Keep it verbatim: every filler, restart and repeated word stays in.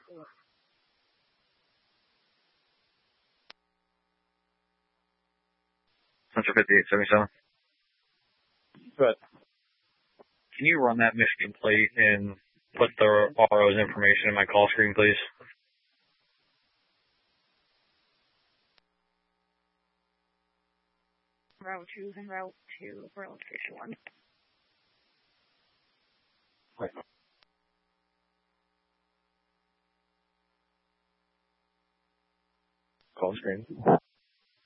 Central fifty-eight seventy-seven. Good. Can you run that Michigan plate and put the R O's information in my call screen, please? Route two and route two for location one. Right. Call screen.